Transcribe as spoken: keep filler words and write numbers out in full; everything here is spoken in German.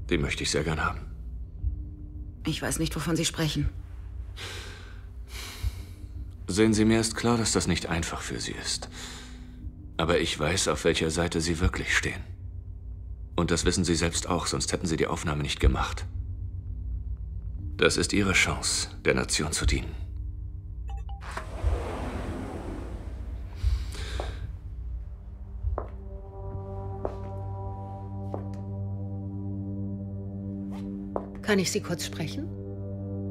Die möchte ich sehr gern haben. Ich weiß nicht, wovon Sie sprechen. Sehen Sie, mir ist klar, dass das nicht einfach für Sie ist. Aber ich weiß, auf welcher Seite Sie wirklich stehen. Und das wissen Sie selbst auch, sonst hätten Sie die Aufnahme nicht gemacht. Das ist Ihre Chance, der Nation zu dienen. Kann ich Sie kurz sprechen?